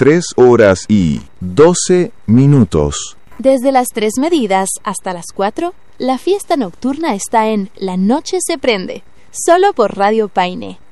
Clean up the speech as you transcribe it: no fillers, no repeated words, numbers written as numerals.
3:12. Desde las 3 medidas hasta las 4, la fiesta nocturna está en La Noche se Prende, solo por Radio Paine.